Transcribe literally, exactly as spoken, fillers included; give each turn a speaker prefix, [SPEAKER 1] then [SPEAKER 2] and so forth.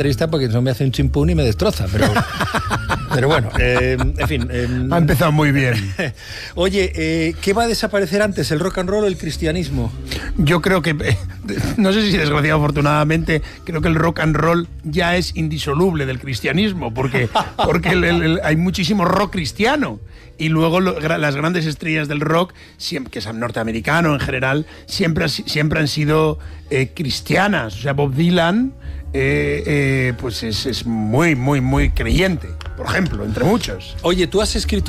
[SPEAKER 1] entrevista porque no me hace un chimpún y me destroza, pero, pero bueno, eh, en fin. Eh,
[SPEAKER 2] ha empezado muy bien.
[SPEAKER 1] Oye, eh, ¿qué va a desaparecer antes, el rock and roll o el cristianismo?
[SPEAKER 2] Yo creo que, no sé si desgraciadamente, afortunadamente, creo que el rock and roll ya es indisoluble del cristianismo, porque, porque el, el, el, hay muchísimo rock cristiano. Y luego lo, las grandes estrellas del rock, siempre, que es norteamericano en general, siempre, siempre han sido eh, cristianas. O sea, Bob Dylan eh, eh, pues es, es muy, muy, muy creyente, por ejemplo, entre muchos.
[SPEAKER 1] Oye, tú has escrito